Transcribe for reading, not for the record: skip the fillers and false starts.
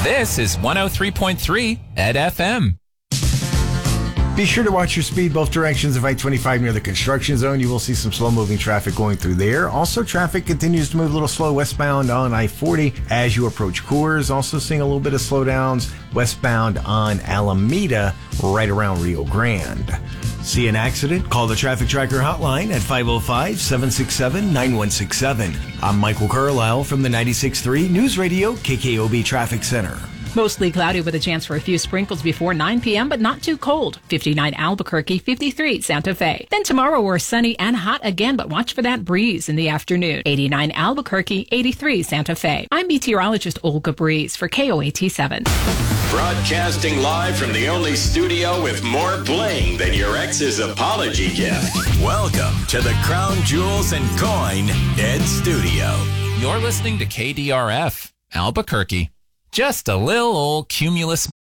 This is 103.3 at FM. Be sure to watch your speed both directions of I-25 near the construction zone. You will see some slow-moving traffic going through there. Also, traffic continues to move a little slow westbound on I-40 as you approach Coors. Also seeing a little bit of slowdowns westbound on Alameda right around Rio Grande. See an accident? Call the Traffic Tracker hotline at 505-767-9167. I'm Michael Carlisle from the 96.3 News Radio KKOB Traffic Center. Mostly cloudy with a chance for a few sprinkles before 9 p.m., but not too cold. 59 Albuquerque, 53 Santa Fe. Then tomorrow we're sunny and hot again, but watch for that breeze in the afternoon. 89 Albuquerque, 83 Santa Fe. I'm meteorologist Olga Breeze for KOAT7. Broadcasting live from the only studio with more bling than your ex's apology gift. Welcome to the Crown Jewels and Coin Ed Studio. You're listening to KDRF, Albuquerque. Just a little old cumulus